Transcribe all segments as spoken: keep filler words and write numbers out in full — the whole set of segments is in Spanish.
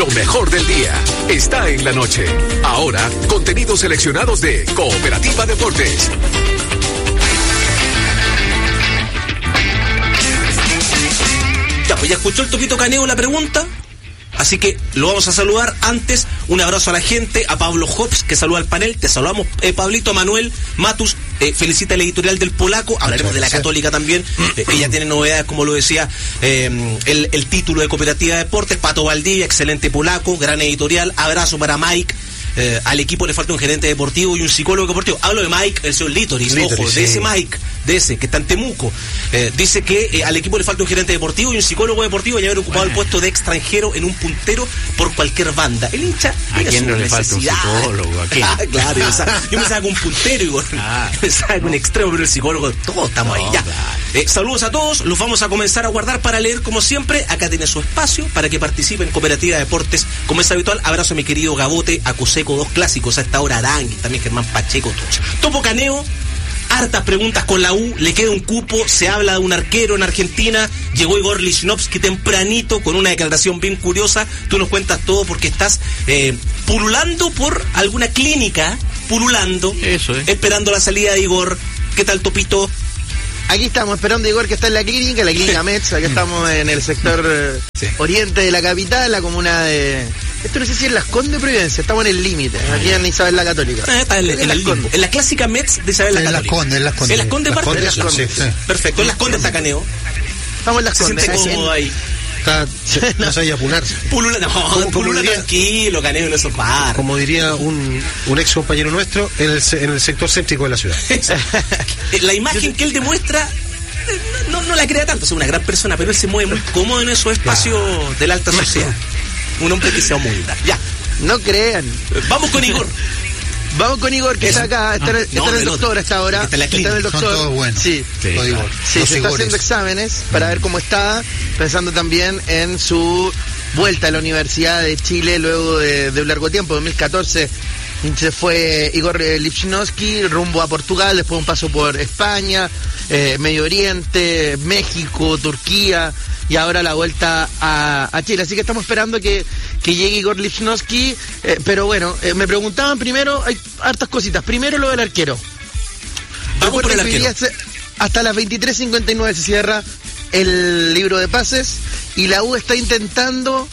Lo mejor del día está en la noche. Ahora, contenidos seleccionados de Cooperativa Deportes. Ya, pues ya escuchó el Topito Caneo la pregunta. Así que lo vamos a saludar. Antes, un abrazo a la gente, a Pablo Hobbs, que saluda al panel. Te saludamos, eh, Pablito. Manuel Matus, eh, felicita el editorial del Polaco. Hablaremos de la Católica también. Eh, ella tiene novedades, como lo decía, eh, el, el título de Cooperativa de Deportes. Pato Valdivia, excelente Polaco, gran editorial. Abrazo para Mike. Eh, al equipo le falta un gerente deportivo y un psicólogo deportivo. Hablo de Mike, el señor Litoris, Litoris ojo, sí. de ese Mike, de ese, que está en Temuco. Eh, dice que eh, al equipo le falta un gerente deportivo y un psicólogo deportivo y haber ocupado bueno. el puesto de extranjero en un puntero por cualquier banda. El hincha ¿A quién no le falta un psicólogo? ¿A quién? Ah, claro, yo, sa- yo me saco un puntero igual. Ah, me saco no. un extremo, pero el psicólogo, todos estamos no, ahí ya. Claro. Eh, saludos a todos, los vamos a comenzar a guardar para leer como siempre. Acá tiene su espacio para que participe en Cooperativa de Deportes, como es habitual. Abrazo a mi querido Gabote, a Cuseco, dos clásicos, a esta hora Arangui, también Germán Pacheco, todos. Topo Caneo, hartas preguntas con la U, le queda un cupo, se habla de un arquero en Argentina, llegó Igor Lichnowsky tempranito con una declaración bien curiosa. Tú nos cuentas todo porque estás eh, pululando por alguna clínica, pululando, Eso es. esperando la salida de Igor. ¿Qué tal, Topito? Aquí estamos esperando a Igor, que está en la clínica, la clínica Metz. Aquí estamos en el sector eh, sí. oriente de la capital, la comuna de... Esto no sé si es Las Condes o Providencia, estamos en el límite, aquí en Isabel la Católica. Ah, está en, en, en, el en la clásica Metz de Isabel la en Católica. Las Condes, en Las Condes. En Las Condes, parte de Las Condes. Sí, sí. Perfecto, en Las Condes está Caneo. Estamos en Las Se Condes. siente cómodo ahí. Está, no sabe apunarse. Pulula, no, como, pulula como tranquilo, Caneo en esos bares. Como diría un, un ex compañero nuestro, en el, en el sector céntrico de la ciudad. La imagen que él demuestra no, no la crea tanto, es una gran persona, pero él se mueve muy cómodo en esos espacios claro. de la alta sociedad. Un hombre que se humilda. Ya. No crean. Vamos con Igor. Vamos con Igor, que Eso. está acá, está, no, está no, en el no, doctor hasta ahora. Está en la clínica. Está en el doctor. Son todos buenos. Sí, sí, claro. Igor. sí Los se está haciendo exámenes para ver cómo está, pensando también en su vuelta a la Universidad de Chile luego de, de un largo tiempo, dos mil catorce. Se fue Igor Lichnowsky rumbo a Portugal, después un paso por España, eh, Medio Oriente, México, Turquía y ahora la vuelta a, a Chile. Así que estamos esperando que, que llegue Igor Lichnowsky, eh, pero bueno, eh, me preguntaban primero, hay hartas cositas. Primero lo del arquero. Vamos por el arquero. Se, hasta las veintitrés cincuenta y nueve se cierra el libro de pases y la U está intentando...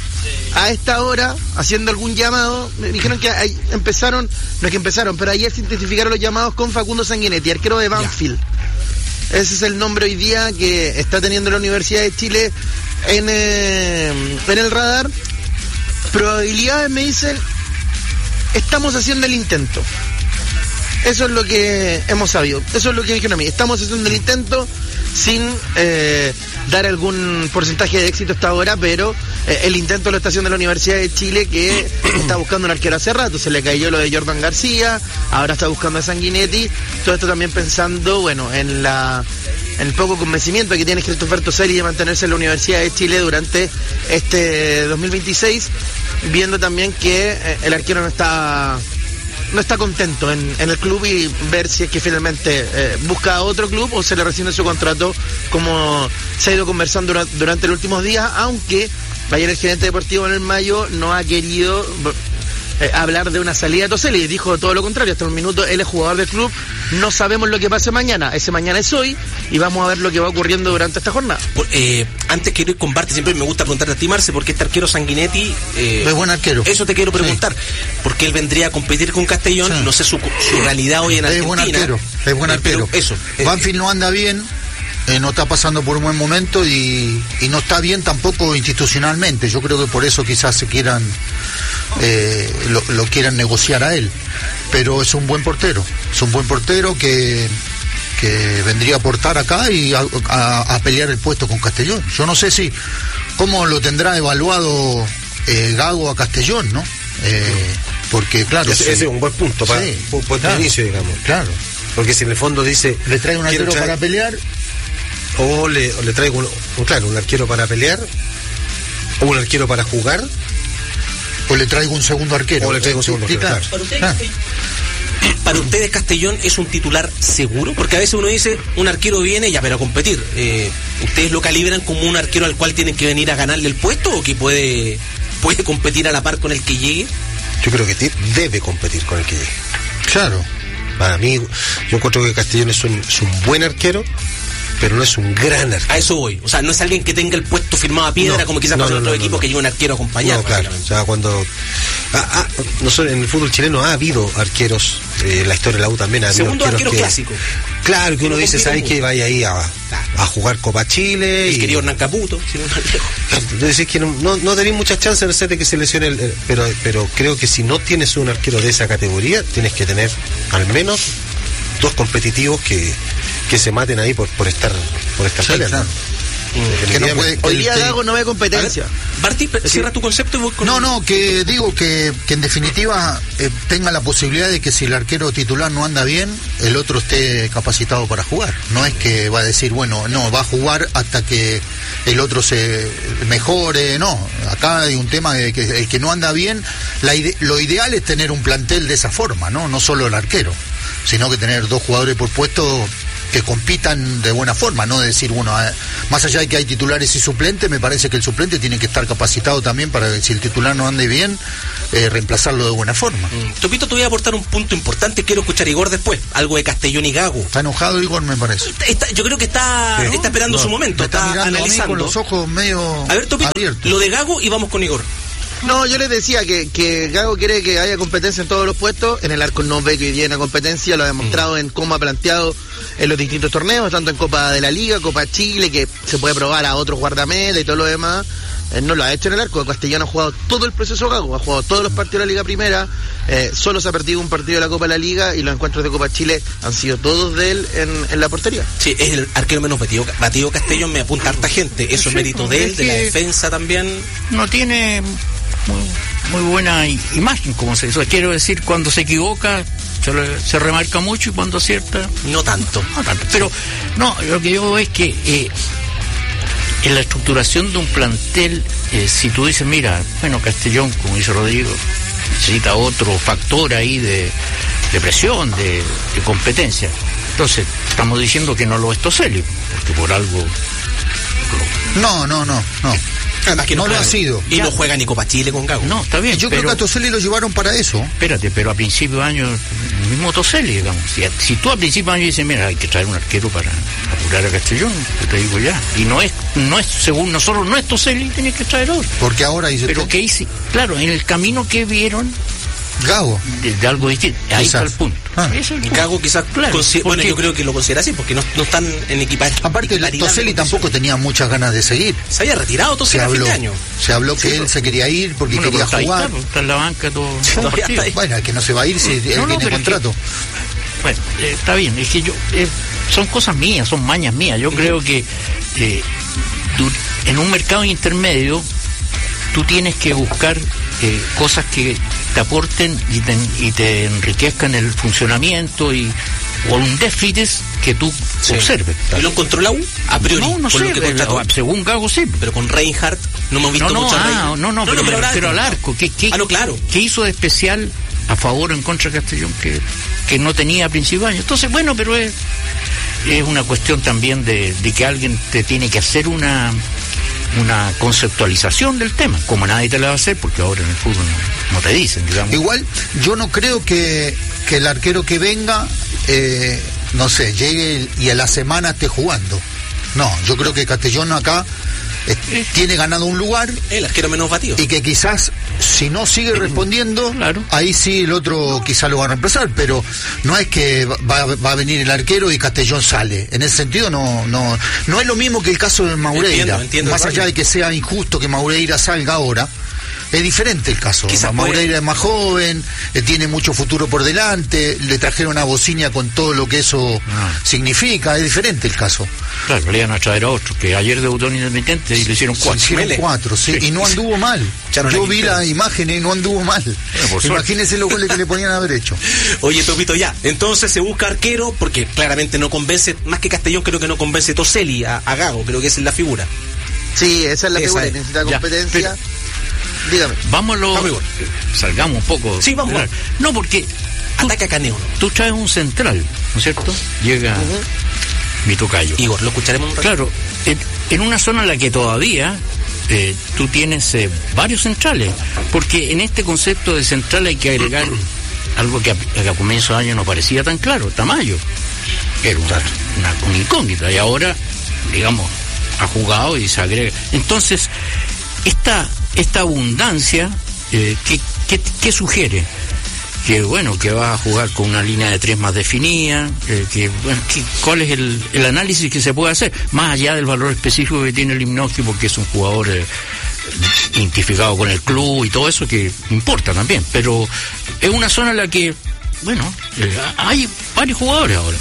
A esta hora, haciendo algún llamado, me dijeron que hay, empezaron, no es que empezaron, pero ayer se intensificaron los llamados con Facundo Sanguinetti, arquero de Banfield. Ya. Ese es el nombre hoy día que está teniendo la Universidad de Chile en, eh, en el radar. Probabilidades, me dicen, estamos haciendo el intento. Eso es lo que hemos sabido, eso es lo que me dijeron a mí. Estamos haciendo el intento sin eh, dar algún porcentaje de éxito hasta ahora, pero eh, el intento lo está haciendo la Universidad de Chile, que está buscando un arquero hace rato. Se le cayó lo de Jordan García, ahora está buscando a Sanguinetti. Todo esto también pensando, bueno, en la en el poco convencimiento que tiene Christopher Toselli de mantenerse en la Universidad de Chile durante este dos mil veintiséis, viendo también que eh, el arquero no está... no está contento en, en el club y ver si es que finalmente eh, busca a otro club o se le rescinde su contrato, como se ha ido conversando durante, durante los últimos días, aunque ayer el gerente deportivo en el Mayo no ha querido eh, hablar de una salida de Toselli, dijo todo lo contrario. Hasta un minuto él es jugador del club, no sabemos lo que pase mañana, ese mañana es hoy y vamos a ver lo que va ocurriendo durante esta jornada. Eh, antes quiero ir con Barte, siempre me gusta preguntarte a ti, Marce, porque este arquero Sanguinetti eh, es buen arquero. Eso te quiero preguntar, sí. porque él vendría a competir con Castellón, sí. no sé su, su realidad hoy en es Argentina. Buen arquero, es buen arquero. Eh, eso. Banfield no anda bien, eh, no está pasando por un buen momento y, y no está bien tampoco institucionalmente. Yo creo que por eso quizás se quieran eh, lo, lo quieran negociar a él, pero es un buen portero, es un buen portero que que vendría a aportar acá y a, a, a pelear el puesto con Castellón. Yo no sé si cómo lo tendrá evaluado eh, Gago a Castellón, ¿no? Eh, porque claro, ese, sí. ese es un buen punto para sí, un buen claro, inicio, digamos. Claro. Porque si en el fondo dice le trae un arquero traer, para pelear o le, o le traigo un, un, claro, un arquero para pelear o un arquero para jugar o le traigo un segundo arquero o le traigo un segundo sí, arquero. Claro. Claro. Para ustedes Castellón es un titular seguro, porque a veces uno dice un arquero viene ya pero a competir, eh, ¿ustedes lo calibran como un arquero al cual tienen que venir a ganarle el puesto o que puede puede competir a la par con el que llegue. Yo creo que te- debe competir con el que llegue. Claro. Para mí, yo encuentro que Castellón es un, es un buen arquero, pero no es un gran arquero. A eso voy. O sea, no es alguien que tenga el puesto firmado a piedra, No, como quizás no, pasa en no, otros no, equipos no. que lleva un arquero acompañado. No, claro. O sea, cuando... Ah, ah, nosotros en el fútbol chileno ha habido arqueros, eh, en la historia de la U también ha habido Segundo arqueros arquero que- clásico. Claro, que uno No dice, compite ¿sabes mucho. qué? Vaya ahí a, a jugar Copa Chile. El y- querido Hernán Caputo, si no me equivoco. Entonces decís que no, no, no tenéis muchas chances, no sé de que se lesione, el, el- pero, pero creo que si no tienes un arquero de esa categoría, tienes que tener al menos dos competitivos que, que se maten ahí por, por estar por estar Sí, peleando. claro. Que no puede- que Hoy el día te- Gago no ve competencia. Barty, cierra tu concepto y voy con... No, no, que digo que, que en definitiva eh, tenga la posibilidad de que si el arquero titular no anda bien, el otro esté capacitado para jugar. No es que va a decir, bueno, no, va a jugar hasta que el otro se mejore, no. Acá hay un tema de que el que no anda bien, la ide- lo ideal es tener un plantel de esa forma, ¿no? No solo el arquero, sino que tener dos jugadores por puesto que compitan de buena forma, no decir, bueno, eh, más allá de que hay titulares y suplentes, me parece que el suplente tiene que estar capacitado también para que si el titular no ande bien, eh, reemplazarlo de buena forma. Mm, Topito, te voy a aportar un punto importante. Quiero escuchar a Igor después. Algo de Castellón y Gago. Está enojado Igor, me parece. Está- yo creo que está, Sí. está esperando No, su momento. me está, Está, mirando a mí analizando. con los ojos medio A ver, Topito, abiertos. lo de Gago y vamos con Igor. No, yo les decía que, que Gago quiere que haya competencia en todos los puestos. En el arco no ve que hoy día hay una competencia, lo ha demostrado en cómo ha planteado en los distintos torneos, tanto en Copa de la Liga, Copa Chile, que se puede probar a otros guardametas y todo lo demás. Él no lo ha hecho en el arco. Castellano ha jugado todo el proceso Gago, ha jugado todos los partidos de la Liga Primera, eh, solo se ha perdido un partido de la Copa de la Liga y los encuentros de Copa Chile han sido todos de él en, en la portería. Sí, es el arquero menos batido, batido Castellón, me apunta harta gente. Eso es mérito de él, es de la que- defensa también. No tiene muy, muy buena i- imagen, como se dice. Quiero decir, cuando se equivoca, se, le- se remarca mucho y cuando acierta, No tanto. no tanto. Pero, no, lo que yo veo es que eh, en la estructuración de un plantel, eh, si tú dices, mira, bueno, Castellón, como dice Rodrigo, necesita otro factor ahí de, de presión, de, de competencia. Entonces, estamos diciendo que no lo es Toselli, porque por algo... No, no, no, no. Además que No lo juega- ha sido. Y no juega ni Copa Chile con Gago. No, está bien, Yo pero... creo que a Toselli lo llevaron para eso. Espérate, pero a principio de año, el mismo Toselli, digamos. Si, si tú a principio de año dices, mira, hay que traer un arquero para apurar a Castellón, yo te digo ya. Y no es, no es según nosotros, no es Toselli, tiene que traer otro. Porque ahora dice Pero usted, que hice, claro, en el camino que vieron Gago. de, de algo distinto. Ahí Quizás. está el punto. Ah. Ese es el Y punto. Gago quizás, Claro, consi- bueno, porque- yo creo que lo considera así, porque no, no están en equipaje. Aparte, Toselli tampoco tenía muchas ganas de seguir. Se había retirado Se Toselli a fin habló, de año. se habló que él se quería ir porque Bueno, quería pero está ahí, jugar. está, pues, está en la banca todo, todo todavía partido. está ahí. Bueno, el que no se va a ir si él No, no, tiene pero es contrato. Bueno, eh, está bien, es que yo, eh, son cosas mías, son mañas mías. Yo creo que eh, tú- en un mercado intermedio tú tienes que buscar eh, cosas que te aporten y te, y te enriquezcan el funcionamiento y o un déficit que tú Sí. observes. ¿Y lo encontró la U? A priori, No, no con sé, lo que eh, contrató. según Gago sí. Pero con Reinhardt no hemos visto No, no, mucho a ah, Reinhardt. no, no, pero, me ahora- refiero al arco. ¿Qué, qué, Ah, no, claro. ¿Qué hizo de especial a favor o en contra de Castellón que, que no tenía a principio de año? Entonces, bueno, pero es, es una cuestión también de, de que alguien te tiene que hacer una una conceptualización del tema, como nadie te la va a hacer, porque ahora en el fútbol no, no te dicen, digamos. Igual, yo no creo que, que el arquero que venga, eh, no sé, llegue y a la semana esté jugando. No, yo creo que Castellón acá eh, tiene ganado un lugar El arquero menos batido. y que quizás si no sigue respondiendo, Claro. ahí sí el otro quizás lo va a reemplazar, pero no es que va, va a venir el arquero y Castellón sale. En ese sentido no no no es lo mismo que el caso de Maureira. Entiendo, entiendo, Más Pablo. allá de que sea injusto que Maureira salga ahora, es diferente el caso. Quizás Maureira puede- es más joven, eh, tiene mucho futuro por delante, le trajeron a Bocinia con todo lo que eso Ah. significa, es diferente el caso. Claro, le iban a traer a otro, que ayer debutó en Independiente y le hicieron Se cuatro. hicieron Mele. cuatro, sí, Sí. y no anduvo mal. Echaron Yo a vi Quintero. las imágenes y no anduvo mal. por suerte. Imagínense los goles que le podían haber hecho. Oye, Topito, ya. Entonces se busca arquero, porque claramente no convence, más que Castellón, creo que no convence Toselli a, a Gago, creo que esa es la figura. Sí, esa es la Esa figura, es. necesita Ya, competencia. Dígame. Vámonos, Vamos, Igor. salgamos un poco. Sí, vamos, vamos. No, porque tú, Ataca a Caneo. tú traes un central, ¿no es cierto? Llega mi tocayo. Igor, lo escucharemos un rato. Claro, en, en una zona en la que todavía eh, tú tienes eh, varios centrales, porque en este concepto de central hay que agregar algo que a, que a comienzo de año no parecía tan claro, Tamayo. Era una, una, una incógnita, y ahora, digamos, ha jugado y se agrega. Entonces, esta, esta abundancia, eh, ¿qué, qué, qué sugiere? Que bueno, que va a jugar con una línea de tres más definida, eh, que, bueno, que, ¿cuál es el, el análisis que se puede hacer? Más allá del valor específico que tiene Limnowski, porque es un jugador eh, identificado con el club y todo eso, que importa también, pero es una zona en la que, bueno, eh, hay varios jugadores ahora.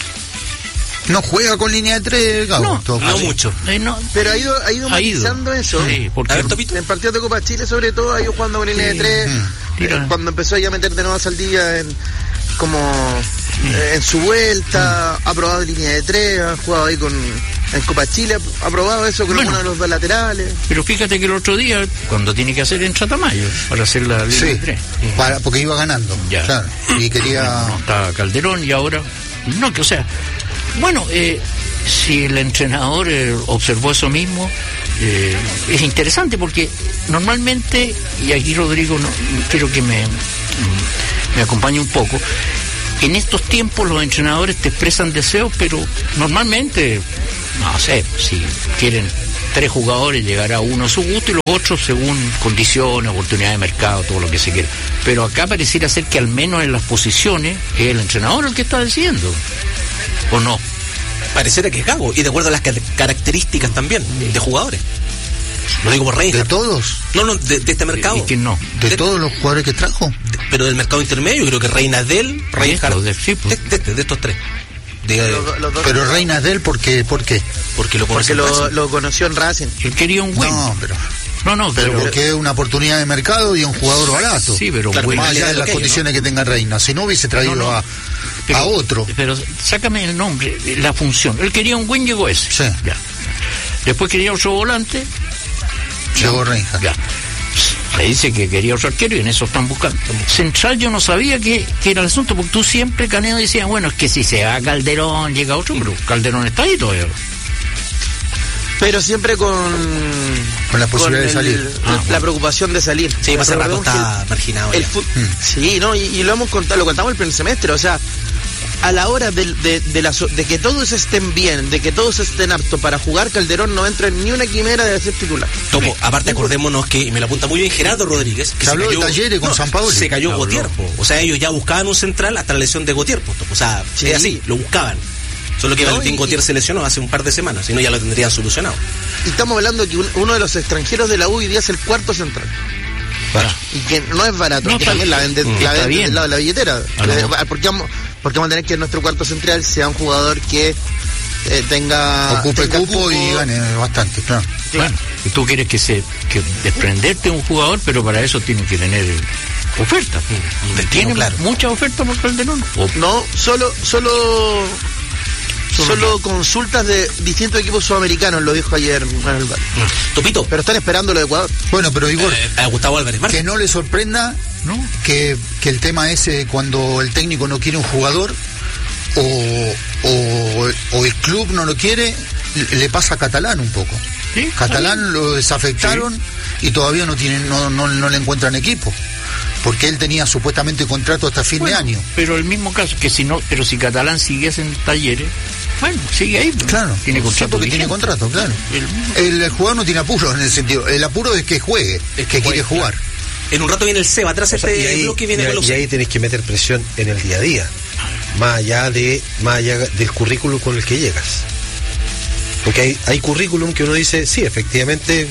No juega con línea de tres, Gabo. No, todo no así. mucho. Eh, no, Pero ha ido, ha ido Ha ido. matizando eso. Sí, porque A ver, Topito. En partidos de Copa Chile, sobre todo, ha ido jugando con línea de tres. Mira. Eh, cuando empezó ya a meter de nuevo a Saldivia en, como eh, en su vuelta, ha probado línea de tres, ha jugado ahí con en Copa Chile, ha, ha probado eso con Bueno. uno de los dos laterales. Pero fíjate que el otro día, cuando tiene que hacer, entra Tamayo para hacer la línea Sí, de tres. para, porque iba ganando. Ya. Claro, y quería. No está Calderón y ahora no, que o sea, bueno, eh, si el entrenador eh, observó eso mismo, eh, es interesante porque normalmente, y aquí Rodrigo, no, quiero que me, me acompañe un poco, en estos tiempos los entrenadores te expresan deseos, pero normalmente, no sé, si quieren tres jugadores, llegará uno a su gusto y los otros según condiciones, oportunidades de mercado, todo lo que se quiera. Pero acá pareciera ser que al menos en las posiciones es el entrenador el que está decidiendo, ¿o no? Pareciera que es Gago, y de acuerdo a las car- características también de jugadores. No digo por ¿De Reinhardt. todos? No, no, de, de este mercado. ¿Y quién no? ¿De, De- todos los jugadores que trajo? De- pero del mercado intermedio, yo creo que Reinadel, Reinhardt, de- sí, pues. de, de- de estos tres. De- Los, los dos, Pero Reina de él, ¿por qué? ¿Por qué? porque lo porque conocen lo, más. lo conoció en Racing. Él quería un buen. No, pero, No, no, pero pero, porque es una oportunidad de mercado y un jugador barato. sí, pero Claro, buen. Más le allá da de las lo que condiciones que tenga Reina. Si no hubiese traído No, no. a, Pero- a otro. Pero sácame el nombre, la función. Él quería un buen, llegó ese. Sí. Ya. Después quería otro volante. Llegó Reinhardt. Ya. Le dice que quería otro arquero y en eso están buscando. Central yo no sabía que, que era el asunto, porque tú siempre, Caneo, decías, bueno, es que si se va Calderón, llega otro, pero Calderón está ahí todavía. Pero siempre con... Con la posibilidad de el- salir. La, Ah, la bueno. preocupación de salir. Sí, para hace rato Recordemos que está el- marginado. el ya. fut- Sí, no, y, y lo hemos contado, lo contamos el primer semestre, o sea, a la hora de, de, de, la so- de que todos estén bien, de que todos estén aptos para jugar, Calderón no entra en ni una quimera de ser titular. Topo, aparte acordémonos que, y me lo apunta muy bien Gerardo Rodríguez, que Se habló de Talleres con Sampaoli. se cayó Habló. Gautier, po. O sea, ellos ya buscaban un central hasta la lesión de Gautier, po, Topo. O sea, Sí. es así, lo buscaban. Solo que No, Valentín y- Gautier se lesionó hace un par de semanas, si no ya lo tendrían solucionado. Y estamos hablando de que un- uno de los extranjeros de la U hoy día es el cuarto central. Para. Y que no es barato, No, que está- también la venden, Mm. la Está venden bien. del lado de la billetera. Ah, no. Eh, porque, vamos, porque vamos a tener que nuestro cuarto central sea un jugador que eh, tenga... Ocupe tenga cupo y gane bastante, claro. Claro. Y tú quieres que se que desprenderte de un jugador, pero para eso tienes que tener eh, oferta. ¿Tiene claro. mucha oferta por Calderón? O- No, solo, solo, solo consultas de distintos equipos sudamericanos, lo dijo ayer Manuel Bar. Topito, Pero están esperando lo de Ecuador. Bueno, pero Igor, eh, a Gustavo Álvarez Márquez. que no le sorprenda ¿No? que, que el tema ese cuando el técnico no quiere un jugador o, o, o el club no lo quiere, le, le pasa a Catalán un poco. Sí, Catalán lo desafectaron y todavía no tienen, no, no, no le encuentran equipo. Porque él tenía supuestamente contrato hasta fin Bueno, de año. pero el mismo caso, que si no, pero si Catalán siguiese en Talleres, bueno, sigue ahí. Claro, tiene sí, contrato. porque tiene vigente. contrato, claro. El- El, el jugador no tiene apuro en el sentido. El apuro es que juegue, es que quiere jugar. En un rato viene el Seba, atrás O sea, este y ahí, bloque viene y con ahí- los... y ahí tenés que meter presión en el día a día, más allá de más allá del currículum con el que llegas, porque hay, hay currículum que uno dice, sí, efectivamente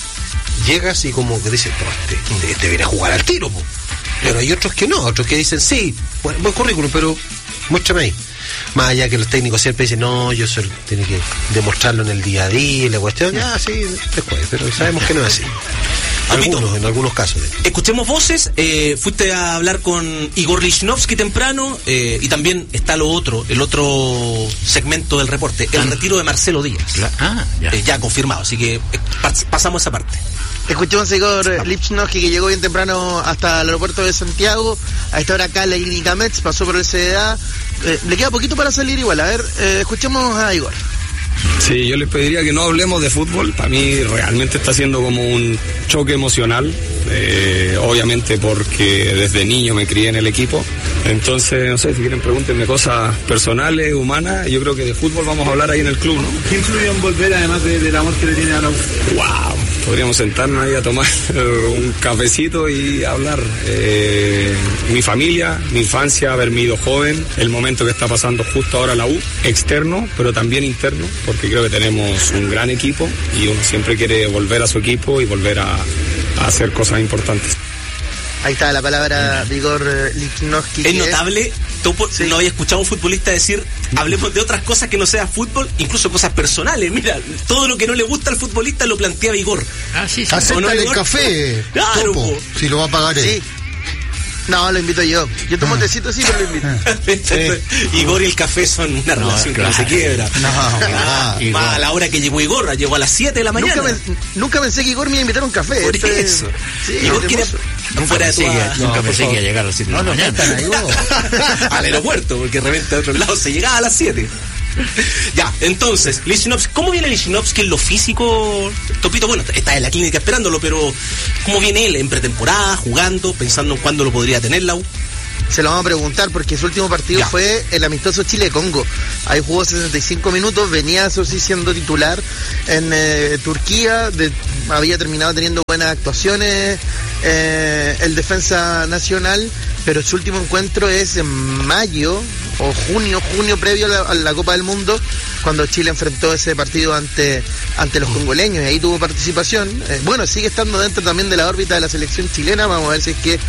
llegas y como que dices, no, este, este viene a jugar al tiro, po. Pero hay otros que no, otros que dicen, sí, buen, buen currículum, pero muéstrame ahí. Más allá que los técnicos siempre dicen, no, yo soy, tiene que demostrarlo en el día a día y la cuestión, ah, sí, después, pero sabemos que no es así. Algunos, en algunos casos. Escuchemos voces, eh, fuiste a hablar con Igor Lichnowsky temprano, eh, y también está lo otro, el otro segmento del reporte, el Ah. retiro de Marcelo Díaz. La- ah, ya. Eh, ya confirmado, así que eh, pas- pasamos esa parte. Escuchemos a Igor Lipchnowski, que llegó bien temprano hasta el aeropuerto de Santiago. A esta hora acá en la clínica Metz, pasó por el C D A. Eh, le queda poquito para salir igual. A ver, eh, escuchemos a Igor. Sí, yo les pediría que no hablemos de fútbol. Para mí realmente está siendo como un choque emocional. Eh, obviamente porque desde niño me crié en el equipo. Entonces, no sé, si quieren pregúntenme cosas personales, humanas. Yo creo que de fútbol vamos a hablar ahí en el club, ¿no? ¿Qué influyó en volver, además de, del amor que le tiene a la U? ¡Wow! Podríamos sentarnos ahí a tomar un cafecito y hablar. Eh, mi familia, mi infancia, haberme ido joven, el momento que está pasando justo ahora la U, externo, pero también interno, porque creo que tenemos un gran equipo y uno siempre quiere volver a su equipo y volver a, a hacer cosas importantes. Ahí está la palabra de Igor Lichnowsky. Es notable, Topo, sí. No había escuchado a un futbolista decir, hablemos de otras cosas que no sea fútbol, incluso cosas personales. Mira, todo lo que no le gusta al futbolista lo planteaba Igor. Ah, sí, sí. Acéptale ¿No, el Igor? café, Claro, Topo, po. si lo va a pagar él. Sí. No, lo invito yo. Yo tomo Ah. tecito, sí, pero lo invito. Sí. Igor y el café son una No, relación claro. que no se quiebra. No, Ah, Igor. más a la hora que llegó Igor, llegó a las siete de la mañana. Nunca, me- nunca pensé que Igor me iba a invitar a un café. Por Esto es- eso. Sí, Igor es quiere hermoso. Nunca fuera de pensé, tu... que, nunca pensé que iba a llegar a las siete de la No, no, mañana. están ahí vos. al aeropuerto, porque de repente a otro lado se llegaba a las siete. Ya, entonces, Lichnowsky, ¿cómo viene Lichnowsky en lo físico? Topito, bueno, está en la clínica esperándolo, pero ¿cómo viene él en pretemporada, jugando, pensando en cuándo lo podría tener la U? Se lo vamos a preguntar porque su último partido Ya. fue el amistoso Chile-Congo. Ahí jugó sesenta y cinco minutos, venía eso sí siendo titular en eh, Turquía, de- había terminado teniendo buenas actuaciones eh, el defensa nacional, pero su último encuentro es en mayo o junio, junio previo a la, a la Copa del Mundo, cuando Chile enfrentó ese partido ante, ante los congoleños y ahí tuvo participación. Eh, bueno, sigue estando dentro también de la órbita de la selección chilena, vamos a ver si es que